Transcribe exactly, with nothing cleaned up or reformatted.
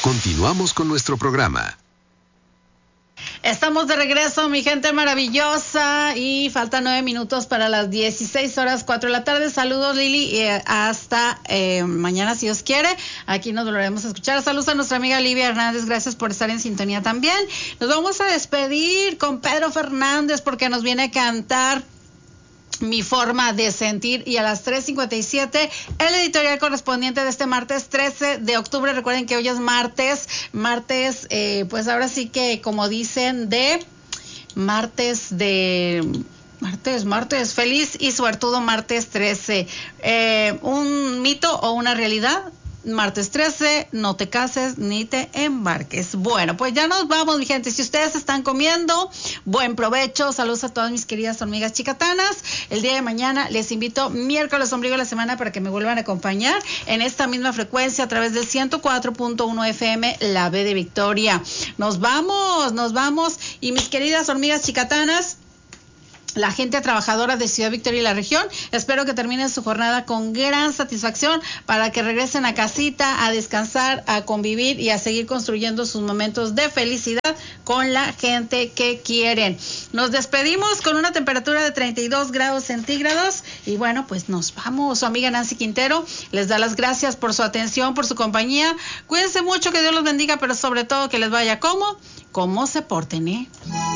Continuamos con nuestro programa. Estamos de regreso, mi gente maravillosa, y faltan nueve minutos para las dieciséis horas, cuatro de la tarde. Saludos, Lili, eh, hasta eh, mañana, si Dios quiere. Aquí nos volveremos a escuchar. Saludos a nuestra amiga Livia Hernández, gracias por estar en sintonía también. Nos vamos a despedir con Pedro Fernández porque nos viene a cantar Mi Forma de Sentir, y a las tres cincuenta y siete el editorial correspondiente de este martes trece de octubre. Recuerden que hoy es martes, martes, eh, pues ahora sí que como dicen, de martes de... Martes, martes, feliz y suertudo martes trece. Eh, ¿Un mito o una realidad? Martes trece, no te cases ni te embarques. Bueno, pues ya nos vamos, mi gente. Si ustedes están comiendo, buen provecho. Saludos a todas mis queridas hormigas chicatanas. El día de mañana les invito, miércoles ombligo de la semana, para que me vuelvan a acompañar en esta misma frecuencia a través del ciento cuatro punto uno F M, La B de Victoria. Nos vamos, nos vamos. Y mis queridas hormigas chicatanas, la gente trabajadora de Ciudad Victoria y la región, espero que terminen su jornada con gran satisfacción para que regresen a casita, a descansar, a convivir y a seguir construyendo sus momentos de felicidad con la gente que quieren. Nos despedimos con una temperatura de treinta y dos grados centígrados y bueno, pues nos vamos. Su amiga Nancy Quintero les da las gracias por su atención, por su compañía. Cuídense mucho, que Dios los bendiga, pero sobre todo que les vaya como, como se porten, ¿eh?